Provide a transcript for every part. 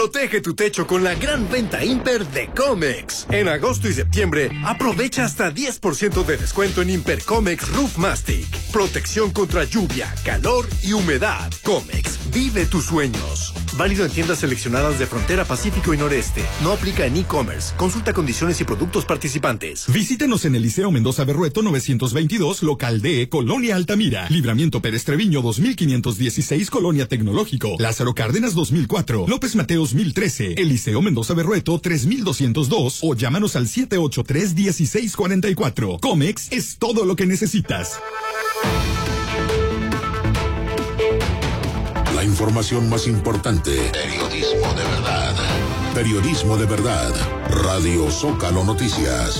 Protege tu techo con la gran venta Imper de Comex. En agosto y septiembre, aprovecha hasta 10% de descuento en Imper Comex Roof Mastic. Protección contra lluvia, calor y humedad. Comex, vive tus sueños. Válido en tiendas seleccionadas de Frontera Pacífico y Noreste. No aplica en e-commerce. Consulta condiciones y productos participantes. Visítenos en el Liceo Mendoza Berrueto 922, local D, Colonia Altamira. Libramiento Pérez Treviño 2516, Colonia Tecnológico. Lázaro Cárdenas 2004. López Mateos 1013. El Liceo Mendoza Berrueto 3202 o llámanos al 783-1644. Comex es todo lo que necesitas. La información más importante. Periodismo de verdad. Periodismo de verdad. Radio Zócalo Noticias.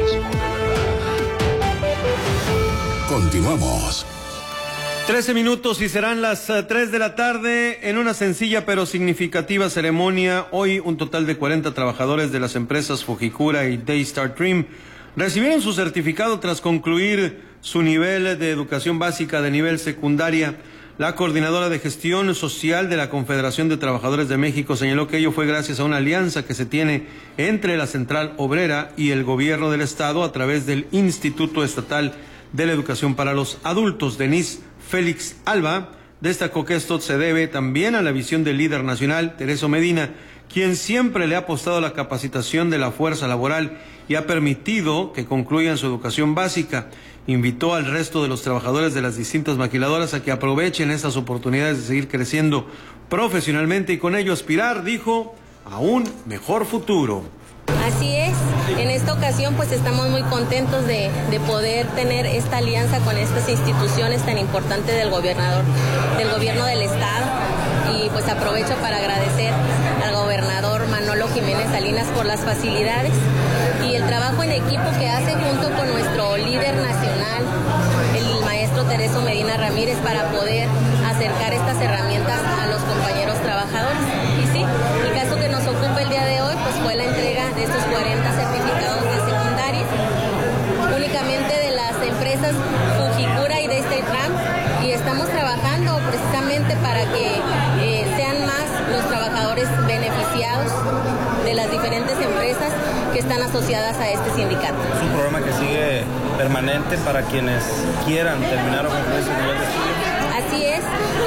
Continuamos. 13 minutos y serán las 3 de la tarde en una sencilla pero significativa ceremonia. Hoy un total de 40 trabajadores de las empresas Fujikura y Daystar Dream recibieron su certificado tras concluir su nivel de educación básica de nivel secundaria. La coordinadora de gestión social de la Confederación de Trabajadores de México señaló que ello fue gracias a una alianza que se tiene entre la Central Obrera y el gobierno del estado a través del Instituto Estatal de la Educación para los Adultos. Denise Félix Alba destacó que esto se debe también a la visión del líder nacional, Tereso Medina, quien siempre le ha apostado a la capacitación de la fuerza laboral y ha permitido que concluyan su educación básica. Invitó al resto de los trabajadores de las distintas maquiladoras a que aprovechen estas oportunidades de seguir creciendo profesionalmente y con ello aspirar, dijo, a un mejor futuro. Así es, en esta ocasión pues estamos muy contentos de poder tener esta alianza con estas instituciones tan importantes del gobierno del estado, y pues aprovecho para agradecer al gobernador Manolo Jiménez Salinas por las facilidades y el trabajo en equipo que hace junto con nuestro líder nacional, el maestro Tereso Medina Ramírez, para poder acercar estas herramientas a los compañeros trabajadores. Y sí, el caso que nos ocupa el día de hoy pues fue la entrega de estos 40 certificados de secundaria, únicamente de las empresas Fujikura y Daystar Dream, y estamos trabajando precisamente para que sean más los trabajadores beneficiados de las diferentes empresas que están asociadas a este sindicato. Es un programa que sigue permanente para quienes quieran terminar o concluir su nivel de estudio. Así es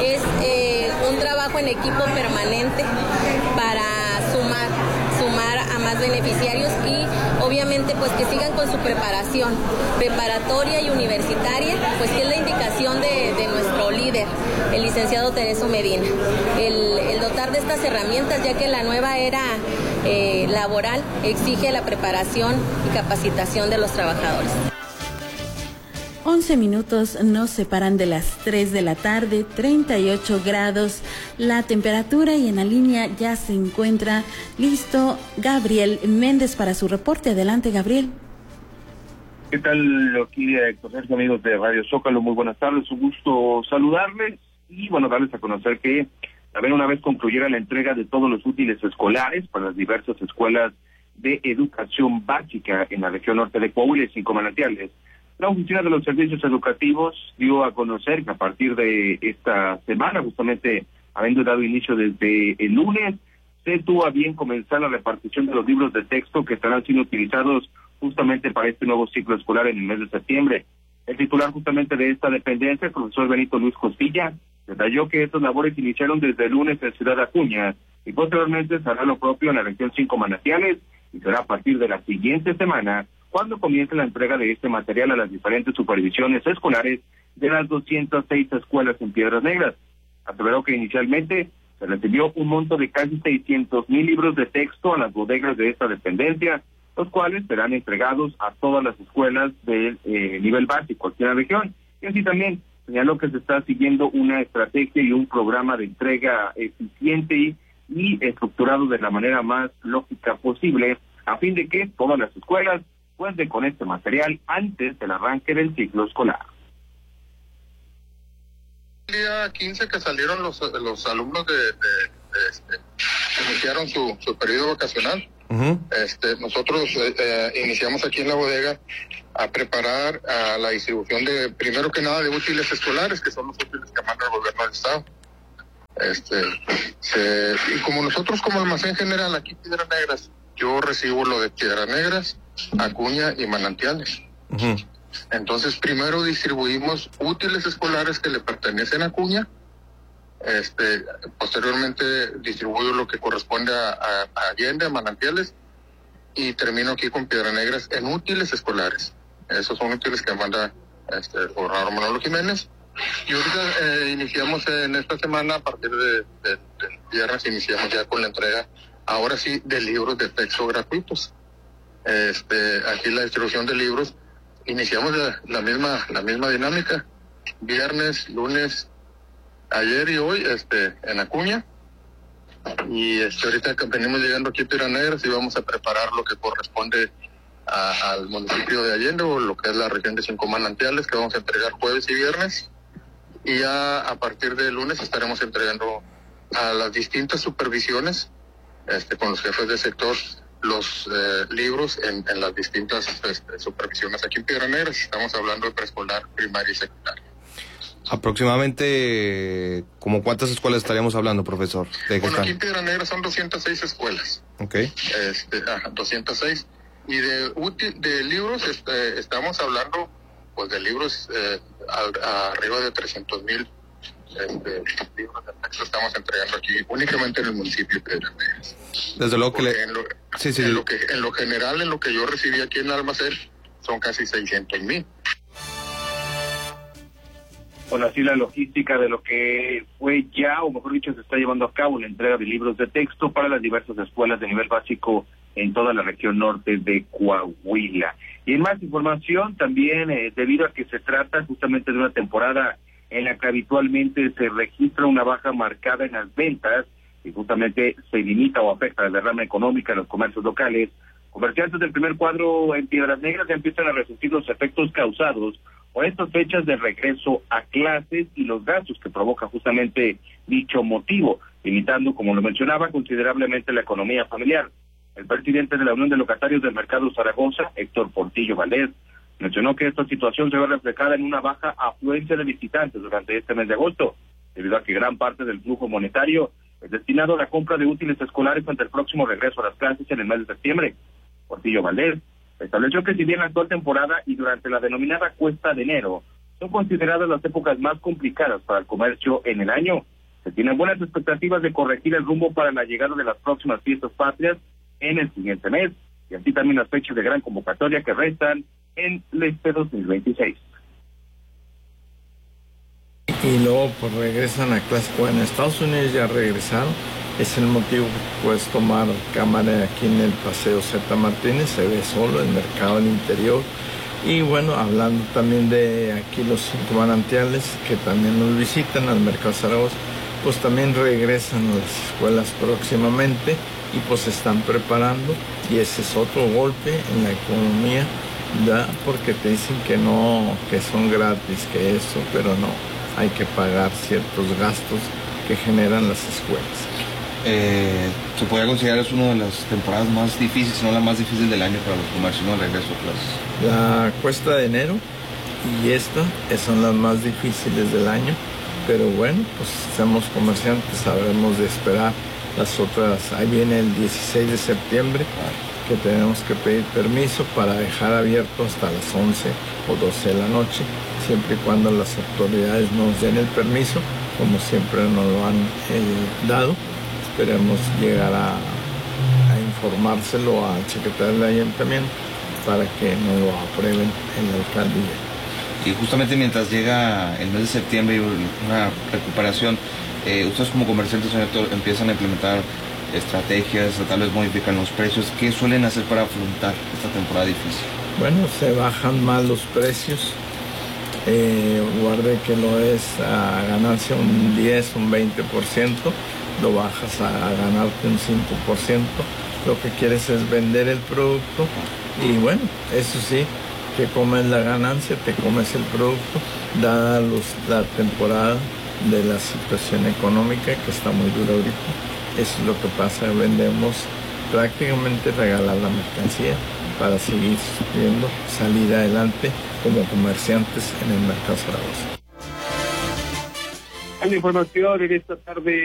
un trabajo en equipo permanente para sumar a más beneficiarios y obviamente pues que sigan con su preparación preparatoria y universitaria, pues que es la indicación de nuestro líder, el licenciado Tereso Medina, el dotar de estas herramientas, ya que la nueva era laboral exige la preparación y capacitación de los trabajadores. 11 minutos nos separan de las 3 de la tarde, 38 grados la temperatura, y en la línea ya se encuentra listo Gabriel Méndez para su reporte. Adelante, Gabriel. ¿Qué tal, aquí, Héctor Sergio, amigos de Radio Zócalo? Muy buenas tardes, un gusto saludarles y, bueno, darles a conocer que también una vez concluyera la entrega de todos los útiles escolares para las diversas escuelas de educación básica en la región norte de Coahuila y 5 Manantiales, la Oficina de los Servicios Educativos dio a conocer que a partir de esta semana, justamente habiendo dado inicio desde el lunes, se tuvo a bien comenzar la repartición de los libros de texto que estarán siendo utilizados justamente para este nuevo ciclo escolar en el mes de septiembre. El titular justamente de esta dependencia, el profesor Benito Luis Costilla, detalló que estas labores iniciaron desde el lunes en Ciudad Acuña y posteriormente se hará lo propio en la región 5 Manantiales y será a partir de la siguiente semana cuando comience la entrega de este material a las diferentes supervisiones escolares de las 206 escuelas en Piedras Negras. Aseveró que inicialmente se recibió un monto de casi 600,000 libros de texto a las bodegas de esta dependencia, los cuales serán entregados a todas las escuelas del nivel básico aquí en la región. Y así también señaló que se está siguiendo una estrategia y un programa de entrega eficiente y estructurado de la manera más lógica posible, a fin de que todas las escuelas cuenten con este material antes del arranque del ciclo escolar. El día 15 que salieron los alumnos que iniciaron su periodo vacacional, nosotros iniciamos aquí en la bodega a preparar a la distribución de, primero que nada, de útiles escolares, que son los útiles que manda el gobierno del estado. Y como nosotros como almacén general aquí Piedras Negras, yo recibo lo de Piedras Negras, Acuña y Manantiales. Uh-huh. Entonces primero distribuimos útiles escolares que le pertenecen a Acuña, posteriormente distribuyo lo que corresponde a Allende, a Manantiales, y termino aquí con Piedras Negras en útiles escolares. Esos son útiles que manda el gobernador Manolo Jiménez. Y ahorita iniciamos en esta semana, a partir de viernes, iniciamos ya con la entrega, ahora sí, de libros de texto gratuitos. Aquí la distribución de libros, iniciamos la misma dinámica, viernes, lunes, ayer y hoy, en Acuña. Y ahorita venimos llegando aquí a Piedras Negras y vamos a preparar lo que corresponde al municipio de Allende, o lo que es la región de 5 Manantiales, que vamos a entregar jueves y viernes. Y ya a partir de lunes estaremos entregando a las distintas supervisiones, con los jefes de sector, los libros en las distintas supervisiones aquí en Piedras Negras. Estamos hablando de preescolar, primaria y secundaria. Aproximadamente, ¿como cuántas escuelas estaríamos hablando, profesor? Bueno, aquí en Piedras Negras son 206 escuelas. Ok. 206. Y de libros, estamos hablando, pues, de libros arriba de 300,000 libros de texto estamos entregando aquí, únicamente en el municipio de Piedras Negras. Desde luego que en lo general, en lo que yo recibí aquí en el almacén, son casi 600,000. Bueno, así la logística de lo que fue ya, o mejor dicho, se está llevando a cabo la entrega de libros de texto para las diversas escuelas de nivel básico en toda la región norte de Coahuila. Y en más información también, debido a que se trata justamente de una temporada en la que habitualmente se registra una baja marcada en las ventas y justamente se limita o afecta la derrama económica en los comercios locales, comerciantes del primer cuadro en Piedras Negras ya empiezan a resentir los efectos causados por estas fechas de regreso a clases y los gastos que provoca justamente dicho motivo, limitando, como lo mencionaba, considerablemente la economía familiar. El presidente de la Unión de Locatarios del Mercado Zaragoza, Héctor Portillo Valdés, mencionó que esta situación se ve reflejada en una baja afluencia de visitantes durante este mes de agosto, debido a que gran parte del flujo monetario es destinado a la compra de útiles escolares ante el próximo regreso a las clases en el mes de septiembre. Portillo Valdés estableció que si bien la actual temporada y durante la denominada cuesta de enero son consideradas las épocas más complicadas para el comercio en el año, se tienen buenas expectativas de corregir el rumbo para la llegada de las próximas fiestas patrias en el siguiente mes, y así también las fechas de gran convocatoria que restan en este 2026. Y luego pues regresan a clase. Bueno, en Estados Unidos ya regresaron. Es el motivo que puedes tomar cámara aquí en el Paseo Z Martínez, se ve solo el mercado al interior. Y bueno, hablando también de aquí los 5 Manantiales, que también nos visitan al Mercado Zaragoza, pues también regresan a las escuelas próximamente y pues se están preparando, y ese es otro golpe en la economía, ¿verdad? Porque te dicen que no, que son gratis, que eso, pero no, hay que pagar ciertos gastos que generan las escuelas. Se podría considerar es una de las temporadas más difíciles, si no la más difícil del año para los comercios, ¿no? El regreso a clases. La cuesta de enero y esta son las más difíciles del año, pero bueno, pues somos comerciantes, sabremos de esperar las otras. Ahí viene el 16 de septiembre, que tenemos que pedir permiso para dejar abierto hasta las 11 o 12 de la noche, siempre y cuando las autoridades nos den el permiso, como siempre nos lo han dado. Esperemos llegar a informárselo al secretario del ayuntamiento para que nos lo aprueben en la alcaldía. Y justamente mientras llega el mes de septiembre y una recuperación, ustedes como comerciantes, señor Héctor, empiezan a implementar estrategias, tal vez modifican los precios. ¿Qué suelen hacer para afrontar esta temporada difícil? Bueno, se bajan más los precios. Guarde que lo es a ganarse un 10, un 20%, lo bajas a ganarte un 5%. Lo que quieres es vender el producto y bueno, eso sí, te comes la ganancia, te comes el producto, dada la temporada de la situación económica que está muy dura ahorita. Eso es lo que pasa, vendemos prácticamente regalar la mercancía para seguir viendo salir adelante como comerciantes en el Mercado Zaragoza. La información en esta tarde.